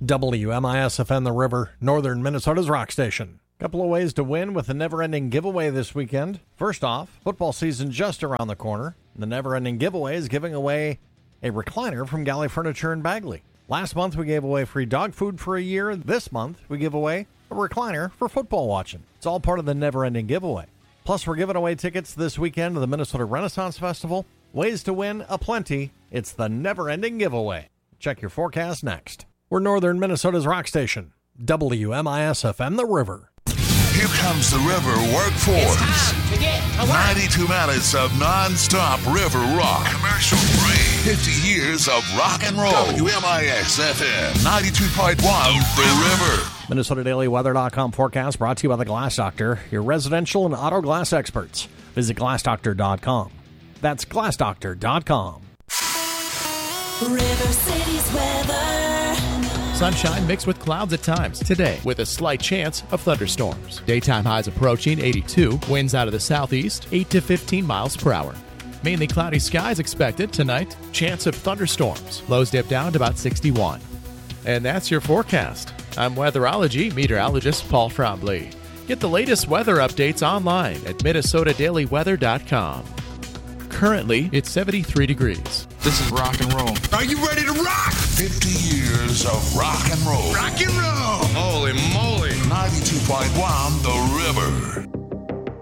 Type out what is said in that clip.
WMIS-FM The River, northern Minnesota's rock station. Couple of ways to win with the Never Ending Giveaway this weekend. First off, football season just around the corner. The Never Ending Giveaway is giving away a recliner from Galley Furniture in Bagley. Last month we gave away free dog food for a year. This month we give away a recliner for football watching. It's all part of the Never Ending Giveaway. Plus we're giving away tickets this weekend to the Minnesota Renaissance Festival. Ways to win aplenty. It's the Never Ending Giveaway. Check your forecast next. We're northern Minnesota's rock station, WMIS-FM The River. Here comes the River Workforce. It's time to get to work. 92 minutes of non-stop river rock. Commercial free. 50 years of rock and roll. WMIS-FM 92.1 The River. MinnesotaDailyWeather.com forecast brought to you by the Glass Doctor, your residential and auto glass experts. Visit GlassDoctor.com. That's GlassDoctor.com. River City's weather. Sunshine mixed with clouds at times today, with a slight chance of thunderstorms. Daytime highs approaching 82, winds out of the southeast, 8 to 15 miles per hour. Mainly cloudy skies expected tonight, chance of thunderstorms. Lows dip down to about 61. And that's your forecast. I'm weatherology meteorologist Paul Trombley. Get the latest weather updates online at MinnesotaDailyWeather.com. Currently, it's 73 degrees. This is rock and roll. Are you ready to rock? 50 years of rock and roll. Rock and roll! Holy moly! 92.1 The River.